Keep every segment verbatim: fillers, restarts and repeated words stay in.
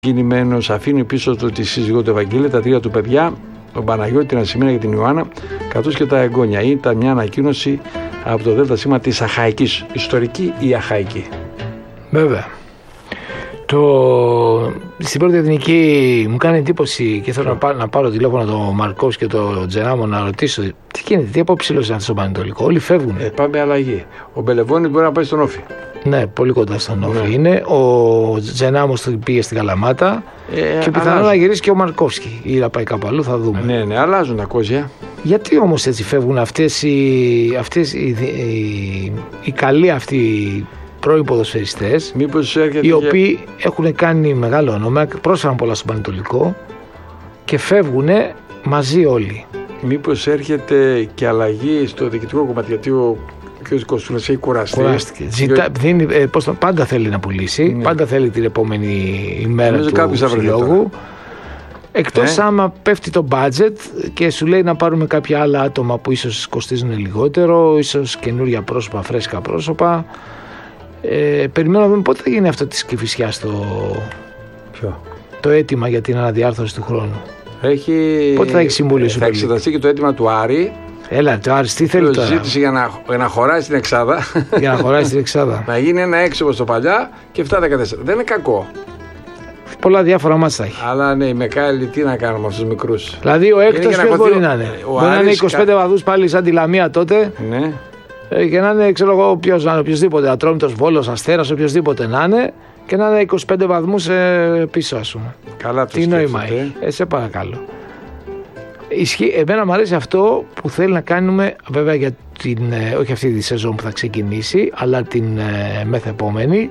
Κινημένος αφήνει πίσω του τη σύζυγό του Ευαγγέλη, τα τρία του παιδιά, τον Παναγιώτη, την Ασημίνα και την Ιωάννα, καθώς και τα εγγόνια. Ήταν μια ανακοίνωση από το ΔΣ της Αχαϊκής. Ιστορική ή Αχαϊκή? Βέβαια. Το... Στην πρώτη εθνική μου κάνει εντύπωση και θέλω να, πά... να πάρω τηλέφωνο τον Μαρκόφ και τον Τζενάμο να ρωτήσω τι γίνεται, τι αποψήλωση είναι αυτό στο Πανετολικό. Όλοι φεύγουν. Ε, πάμε αλλαγή. Ο Μπελεβόνης μπορεί να πάει στον Όφη. Ναι, πολύ κοντά στον Όφη ναι. είναι. Ο Τζενάμος πήγε στην Καλαμάτα ε, και πιθανόν να γυρίσει και ο Μαρκόφσκι ή να πάει κάπου αλλού, θα δούμε. Ναι, ναι, αλλάζουν τα κόζια. Γιατί όμως έτσι φεύγουν αυτές οι, αυτές οι, οι, οι καλοί αυτοί πρώην ποδοσφαιριστές, οι οποίοι για... έχουν κάνει μεγάλο όνομα, πρόσφεραν πολλά στο Πανετολικό και φεύγουν μαζί όλοι. Μήπως έρχεται και αλλαγή στο διοικητικό κομμάτι, γιατί ο κ. Κοστούλας έχει κουραστεί. Κουράστηκε. Ζητά, δίνει, ε, πώς το, πάντα θέλει να πουλήσει, ναι. πάντα θέλει την επόμενη ημέρα νομίζω του συλλόγου. Εκτός ε? άμα πέφτει το budget και σου λέει να πάρουμε κάποια άλλα άτομα που ίσως κοστίζουν λιγότερο, ίσως καινούρια πρόσωπα, φρέσκα πρόσωπα. Ε, περιμένω να δούμε πότε θα γίνει αυτό της Κηφισιάς το, το αίτημα για την αναδιάρθρωση του χρόνου. Έχει... Πότε θα έχει συμβούλιο σου? Θα εξεταστεί και το αίτημα του Άρη. Έλα, το Άρη τι θέλει τώρα? Ζήτησε για να, για να χωράει στην εξάδα. Για να χωράει στην εξάδα. Να γίνει ένα έξι όπως το παλιά και επτά δεκατέσσερα. Δεν είναι κακό. Πολλά διάφορα μάτσα έχει. Αλλά ναι, η Μεκάλη τι να κάνουμε αυτούς τους μικρούς. Δηλαδή ο έκτος ποιος μπορεί να είναι? Μπορεί να είναι είκοσι πέντε βαθμούς πάλι σαν τη Λαμία τότε. Ναι. Και να είναι, ξέρω εγώ, ποιος, οποιοδήποτε, Ατρόμητος, Βόλος, Αστέρας, οποιοδήποτε να είναι, και να είναι είκοσι πέντε βαθμούς ε, πίσω, ας πούμε. Καλά το τι νόημα έχει? Ε, σε παρακαλώ. Ισχύει, εμένα μου αρέσει αυτό που θέλει να κάνουμε, βέβαια, για την, ε, όχι αυτή τη σεζόν που θα ξεκινήσει, αλλά την ε, μεθεπόμενη,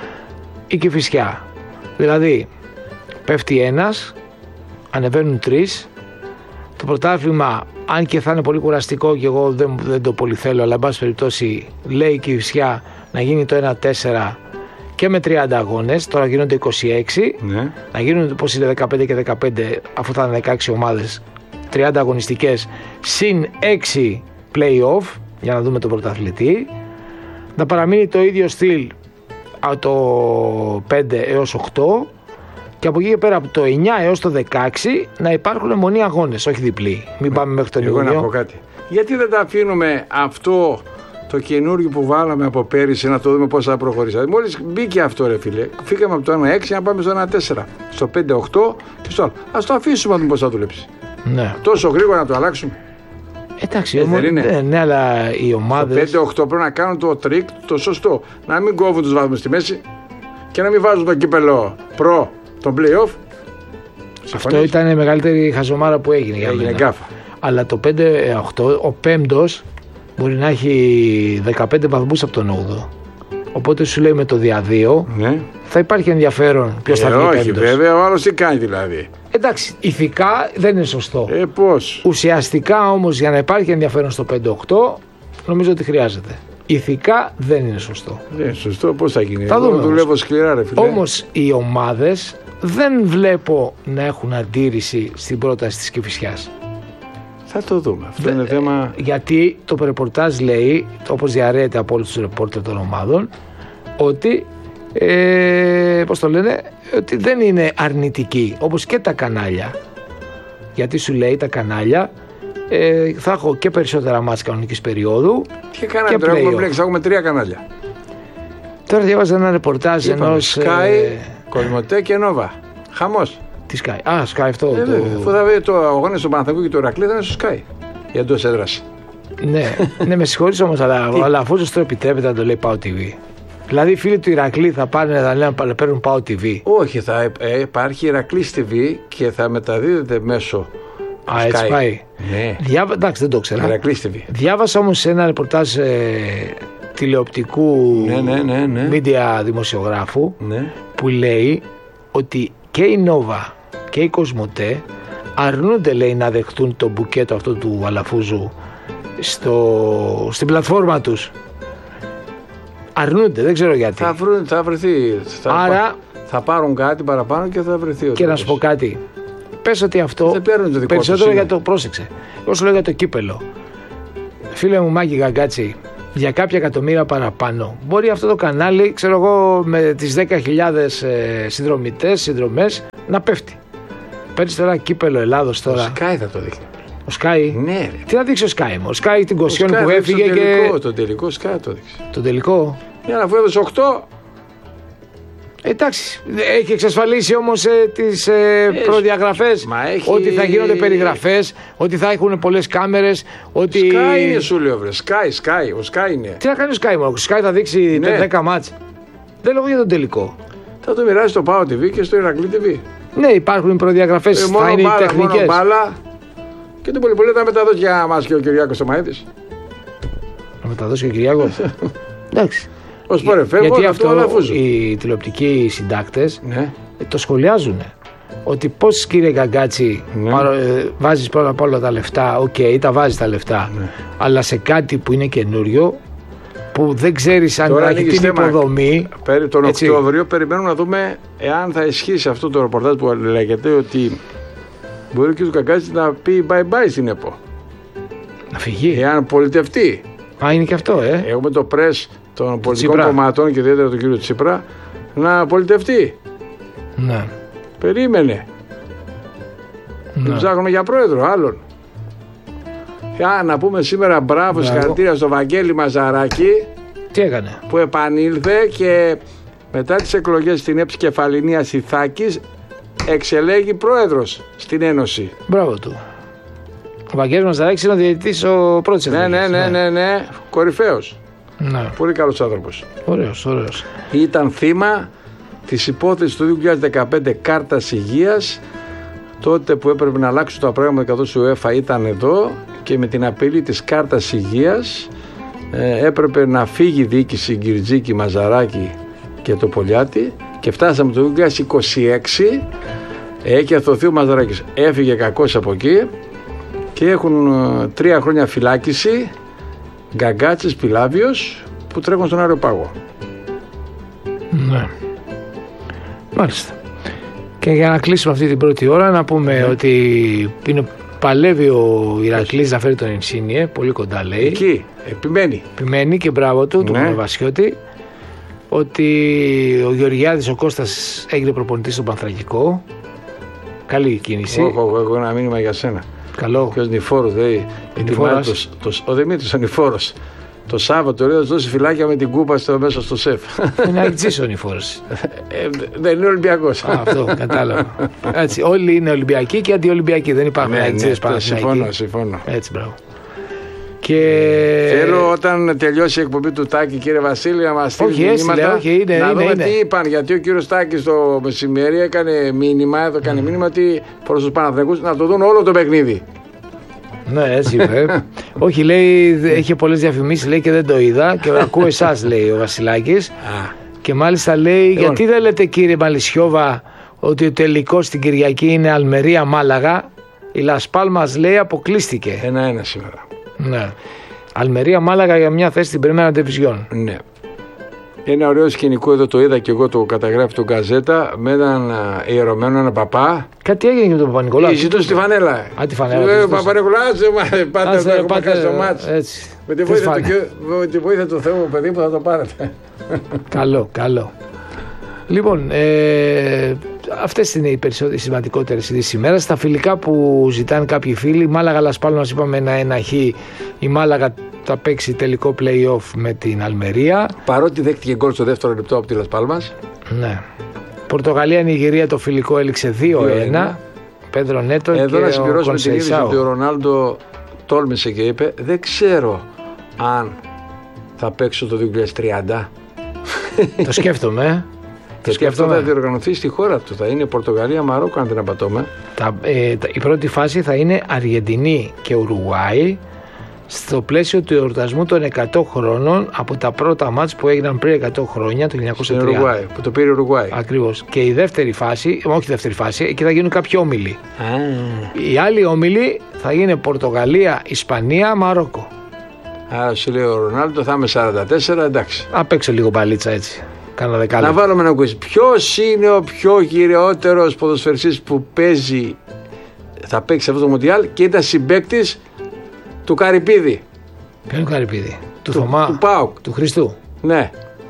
η Κηφισιά. Δηλαδή, πέφτει ένας, ανεβαίνουν τρεις, το πρωτάθλημα, αν και θα είναι πολύ κουραστικό και εγώ δεν, δεν το πολύ θέλω, αλλά εν πάση περιπτώσει λέει η Κηφισιά να γίνει το ένα τέσσερα και με τριάντα αγώνες, τώρα γίνονται είκοσι έξι, ναι. να γίνουν πώς είναι δεκαπέντε και δεκαπέντε, αφού θα είναι δεκαέξι ομάδες, τριάντα αγωνιστικές συν έξι play-off για να δούμε τον πρωταθλητή, να παραμείνει το ίδιο στυλ από το πέντε έως οκτώ και από εκεί και πέρα από το εννιά έως το δεκαέξι να υπάρχουν μονή αγώνες, όχι διπλή. Μην πάμε μέχρι τον Ιούνιο. Εγώ να πω κάτι. Γιατί δεν τα αφήνουμε αυτό το καινούργιο που βάλαμε από πέρυσι να το δούμε πώς θα προχωρήσει? Μόλις μπήκε αυτό, ρε φίλε, φύγαμε από το ένα έξι να πάμε στο ένα τέσσερα, στο πέντε οκτώ και στο άλλο. Ας το αφήσουμε να δούμε πώς θα δουλέψει. Ναι. Τόσο γρήγορα να το αλλάξουμε? Εντάξει, ε, δεν είναι. Ναι, ναι, αλλά οι ομάδες. Στο πέντε οκτώ πρέπει να κάνουν το τρίκ το σωστό. Να μην κόβουν τους βαθμούς στη μέση και να μην βάζουν το κύπελο προ, το play-off. Αυτό ήταν η μεγαλύτερη χαζομάρα που έγινε. Έγινε γκάφα. Αλλά το πέντε οκτώ, ο πέμπτος μπορεί να έχει δεκαπέντε βαθμούς από τον όγδοο. Οπότε σου λέει με το δια δύο ναι. θα υπάρχει ενδιαφέρον ποιος ε, θα βγει όχι, πέμπτος. Βέβαια, ο άλλος τι κάνει δηλαδή. Εντάξει, ηθικά δεν είναι σωστό. Ε, πώς? Ουσιαστικά όμως για να υπάρχει ενδιαφέρον στο πέντε οκτώ νομίζω ότι χρειάζεται. Ηθικά δεν είναι σωστό. Δεν είναι σωστό, πώς θα γίνει? Θα δούμε. Δουλεύω σκληρά, ρε φίλε. Όμως οι ομάδες δεν βλέπω να έχουν αντίρρηση στην πρόταση της Κηφισιάς. Θα το δούμε. Αυτό είναι θέμα. Γιατί το ρεπορτάζ λέει, όπως διαρρέεται από όλους τους ρεπόρτερ των ομάδων, ότι ε, πώς το λένε, ότι δεν είναι αρνητική, όπως και τα κανάλια. Γιατί σου λέει τα κανάλια ε, θα έχω και περισσότερα μάτς κανονικής περίοδου. Τι κανάλια τώρα έχουμε μπλέξει? Έχουμε τρία κανάλια. Τώρα διάβαζα ένα ρεπορτάζ ενός Sky, ε, Κοσμοτέ και Nova. Χαμός. Τι Sky? Α, Sky αυτό. Ε, το... Αφού θα βρει το αγώνες του Παναθηναϊκού και του Ηρακλή θα είναι στο Sky. Για εντός έδρας. Ναι, ναι, με συγχωρείς όμως, αλλά ο Αλαφούζος το επιτρέπεται να το λέει Πάο τι βι. Δηλαδή οι φίλοι του Ηρακλή θα πάνε να λένε να παίρνουν Πάο τι βι. Όχι, θα ε, υπάρχει Ηρακλής τι βι και θα μεταδίδεται μέσω. Α, Sky. Έτσι πάει. Ναι. Διάβα... Εντάξει, δεν το ξέρα. Ηρακλής τι βι. Διάβασα όμως ένα ρεπορτάζ ε, τηλεοπτικού ναι, ναι, ναι, ναι. media δημοσιογράφου ναι. που λέει ότι και η Nova και η Κοσμοτέ αρνούνται, λέει, να δεχτούν το μπουκέτο αυτό του Αλαφούζου στο, στην πλατφόρμα τους. Αρνούνται, δεν ξέρω γιατί. Θα, βρουν, θα βρεθεί. Θα, Άρα, θα πάρουν κάτι παραπάνω και θα βρεθεί. Και να σου πω κάτι. Πες ότι αυτό το περισσότερο για το πρόσεξε. Εγώ σου λέω για το κύπελο. Φίλε μου Μάκη Γαγκάτσι, για κάποια εκατομμύρια παραπάνω. Μπορεί αυτό το κανάλι, ξέρω εγώ, με τις δέκα χιλιάδες ε, συνδρομητές, συνδρομές, να πέφτει. Παίρνεις τώρα κύπελο Ελλάδος τώρα. Ο Sky θα το δείχνει. Ο Sky. Ναι. Τι να δείξει ο Sky, ο Sky την Κοσιόν που έφυγε το και. Τελικό, το τελικό Sky το δείξει. Το τελικό. Για να φέρει οκτώ. Εντάξει, έχει εξασφαλίσει όμως ε, τις ε, προδιαγραφές, έχει... ότι θα γίνονται περιγραφές, ότι θα έχουν πολλές κάμερες, ότι... Sky είναι σου λέω βρε, Sky, Sky, ο Sky είναι. Τι να κάνει ο Sky μόνο, ο Sky θα δείξει ναι. δέκα μάτς. Δεν λόγω για τον τελικό. Θα το μοιράσει στο Πάο τι βι και στο Ηρακλή τι βι. Ναι, υπάρχουν προδιαγραφές, ε, θα είναι μπάλα, οι τεχνικές. Μόνο μπάλα και το πολύ πολύ θα μεταδώσει για μας και ο Κυριάκος Σταμαίδης. Θα μεταδώσει ο Κυριάκος. Εντάξει. Για, γιατί αυτό οι τηλεοπτικοί συντάκτες ναι. το σχολιάζουν. Ότι πώς κύριε Γκαγκάτσι ναι. παρο, ε, βάζεις πρώτα απ' όλα τα λεφτά, οκ, okay, τα βάζεις τα λεφτά, ναι. αλλά σε κάτι που είναι καινούριο, που δεν ξέρεις αν θα έχει την υποδομή. Περί τον έτσι. Οκτώβριο περιμένουμε να δούμε εάν θα ισχύσει αυτό το ρεπορτάζ που λέγεται ότι μπορεί και ο Γκαγκάτσι να πει bye bye στην ΕΠΟ. Να φυγεί. Εάν πολιτευτεί. Α, είναι και αυτό, ε. Έχουμε το πρέσ των πολιτικών Τσίπρα. Κομματών και ιδιαίτερα του κ. Τσίπρα να πολιτευτεί. Ναι. Περίμενε. Ναι. Τον ψάχνουμε για πρόεδρο, άλλον. Για να πούμε σήμερα μπράβο, συγχαρητήρια στο Βαγγέλη Μαζαράκη. Τι έκανε? Που επανήλθε και μετά τις εκλογές στην Εψκεφαληνίας Ιθάκης εξελέγει πρόεδρος στην Ένωση. Μπράβο του. Ο Βαγγέλης Μαζαράκης είναι ο διαιτητής ο πρώτης ναι, ναι, ναι, ναι, ναι, κορυφαίος. Ναι. Πολύ καλός άνθρωπος. Ωραίος, ωραίος. Ήταν θύμα της υπόθεσης του δύο χιλιάδες δεκαπέντε κάρτας υγείας, τότε που έπρεπε να αλλάξουν τα πράγματα καθώς η UEFA ήταν εδώ και με την απειλή της κάρτας υγείας ε, έπρεπε να φύγει η διοίκηση Γκυρτζίκη, Μαζαράκη και το Πολιάτη και φτάσαμε το δύο χιλιάδες είκοσι έξι, έχει αθωθεί ο Μαζαράκης, έφυγε κακός από εκεί και έχουν ε, τρία χρόνια φυλάκιση Γκαγκάτσης, Πιλάβιος που τρέχουν στον Αεροπάγο. Ναι. Μάλιστα. Και για να κλείσουμε αυτή την πρώτη ώρα να πούμε ναι. ότι είναι, παλεύει ο Ηρακλής να φέρει τον Ινσίνιε, πολύ κοντά λέει. Εκεί, επιμένει. Επιμένει και μπράβο του, ναι. του Βασιώτη, ότι ο Γεωργιάδης ο Κώστας έγινε προπονητής στον Πανθρακικό. Καλή κίνηση. Όχι, έχω, έχω ένα μήνυμα για σένα. Καλό. Και ο Νηφόρος, δηλαδή, ο Δημήτρης ο Νηφόρος. Το Σάββατο λέει θα δώσει φυλάκια με την κούπα στο, μέσα στο σεφ. Είναι αγγλιστής ο Νηφόρος. ε, δεν είναι Ολυμπιακός. Αυτό κατάλαβα. Έτσι, όλοι είναι Ολυμπιακοί και αντιολυμπιακοί. Δεν υπάρχουν αγγλιστές ναι, ναι, συμφωνώ, συμφωνώ. Έτσι, μπράβο. Και... Θέλω όταν τελειώσει η εκπομπή του Τάκη, κύριε Βασίλη, να μας στείλει μηνύματα. Όχι, είναι, να είναι, δούμε είναι. τι είπαν. Γιατί ο κύριος Τάκης το μεσημέρι έκανε μήνυμα, εδώ έκανε mm. μήνυμα ότι προς τους Παναθηναϊκούς να το δουν όλο το παιχνίδι. Ναι, έτσι είπε. Όχι, λέει, έχει πολλές διαφημίσεις, λέει και δεν το είδα. Και ακούω εσάς, λέει ο Βασιλάκης. Και μάλιστα λέει, λοιπόν, γιατί δεν λέτε κύριε Μαλισιόβα ότι ο τελικός στην Κυριακή είναι Αλμερία Μάλαγα. Η Λασπάλμας λέει αποκλείστηκε. Ένα-ένα σήμερα. Ναι. Αλμερία Μάλαγα για μια θέση στην Πρεμέρα Ντεβιζιόν. Ναι. Ένα ωραίο σκηνικό εδώ το είδα και εγώ, το καταγράφει το Γκαζέτα, με έναν ιερωμένο, έναν παπά. Κάτι έγινε και με τον Παπα-Νικολάου. Ζητούσε τη φανέλα. Α, τη φανέλα. Ο Παπα-Νικολάου, πάτε εδώ, έχουμε χάσει το μάτς. Με τη βοήθεια, του, με τη βοήθεια του Θεού, παιδί που θα το πάρετε. Καλό, καλό. Λοιπόν, ε, αυτές είναι οι περισσότερες σημαντικότερες ειδήσεις ημέρας. Τα φιλικά που ζητάνε κάποιοι φίλοι, Μάλαγα Λασπάλμας είπαμε ένα-ένα χ. Η Μάλαγα θα παίξει τελικό play-off με την Αλμερία. Παρότι δέχτηκε γκολ στο δεύτερο λεπτό από τη Λασπάλμας. Ναι. Πορτογαλία-Νιγηρία το φιλικό έληξε δύο ένα. Πέντρο Νέτο. Εδώ και να συμπληρώσουμε την είδηση ότι ο ο Ρονάλντο τόλμησε και είπε: δεν ξέρω αν θα παίξω το δύο χιλιάδες τριάντα. Το σκέφτομαι. Και αυτό θα διοργανωθεί στη χώρα του. Θα είναι Πορτογαλία-Μαρόκο, αν δεν απατώμε. Τα, ε, τα, η πρώτη φάση θα είναι Αργεντινή και Ουρουγουάη στο πλαίσιο του εορτασμού των εκατό χρόνων από τα πρώτα μάτς που έγιναν πριν εκατό χρόνια, το χίλια εννιακόσια τριάντα. Στην Ουρουγουάη, που το πήρε η Ουρουγουάη. Ακριβώς. Και η δεύτερη φάση, όχι η δεύτερη φάση, εκεί θα γίνουν κάποιοι όμιλοι. Ah. Οι άλλοι όμιλοι θα είναι Πορτογαλία, Ισπανία, Μαρόκο. Άρα σου λέει ο Ρονάλντο θα είμαι σαράντα τέσσερα, εντάξει. Α, παίξω λίγο μπαλίτσα έτσι. Να βάλουμε ένα quiz. Ποιος είναι ο πιο γυρεότερος ποδοσφαιριστής που παίζει, θα παίξει αυτό το Μουντιάλ και ήταν συμπαίκτης του Καρυπίδη? Ποιο είναι ο Καρυπίδη? Του Θωμά. Του ΠΑΟΚ. Του Χριστού. Ναι.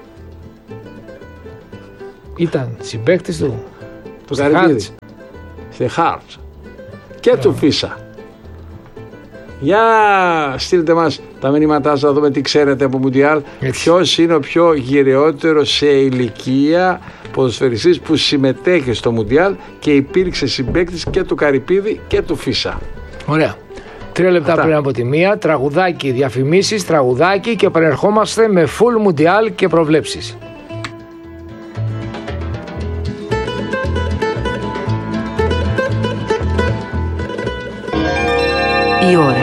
Ήταν συμπαίκτης του. Του Καρυπίδη. Στη Χάρτς. Και yeah. του Φίσα. Για στείλτε μας τα μηνύματά σας να δούμε τι ξέρετε από Μουντιάλ. Ποιος είναι ο πιο γυραιότερος σε ηλικία ποδοσφαιριστής που συμμετέχει στο Μουντιάλ και υπήρξε συμπαίκτης και του Καρυπίδη και του Φίσα. Ωραία. Τρία λεπτά Αυτά. πριν από τη μία, τραγουδάκι, διαφημίσεις, τραγουδάκι και επανερχόμαστε με full Μουντιάλ και προβλέψεις. Η ώρα